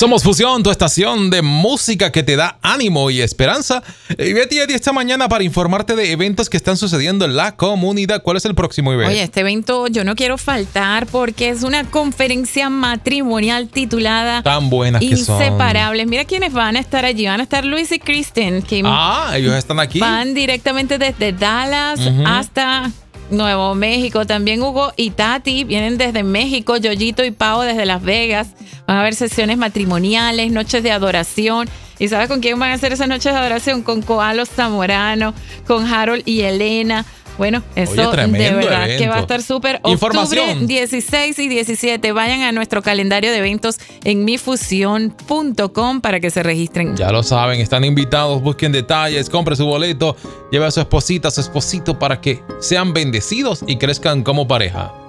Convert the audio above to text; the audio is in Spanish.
Somos Fusión, tu estación de música que te da ánimo y esperanza. Y Betty esta mañana para informarte de eventos que están sucediendo en la comunidad. ¿Cuál es el próximo evento? Oye, este evento yo no quiero faltar porque es una conferencia matrimonial titulada Tan buenas que son. Inseparables. Mira quiénes van a estar allí. Van a estar Luis y Kristen. Que ellos están aquí. Van directamente desde Dallas hasta Nuevo México. También Hugo y Tati vienen desde México. Yoyito y Pau desde Las Vegas. Van a haber sesiones matrimoniales, noches de adoración. ¿Y sabes con quién van a hacer esas noches de adoración? Con Koalo Zamorano, con Harold y Elena. Bueno, eso de verdad evento. Que va a estar súper. Octubre 16 y 17. Vayan a nuestro calendario de eventos en mifusión.com para que se registren. Ya lo saben, están invitados. Busquen detalles, compre su boleto, lleve a su esposita, a su esposito para que sean bendecidos y crezcan como pareja.